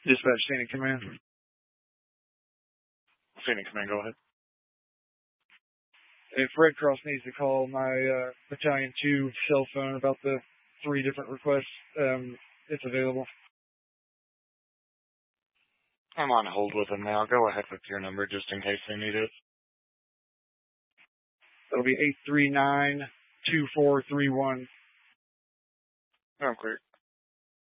Dispatch Scenic Command. Scenic Command, go ahead. If Red Cross needs to call my Battalion 2 cell phone about the 3 different requests, it's available. I'm on hold with them now. Go ahead with your number just in case they need it. That'll be 839-2431. I'm clear.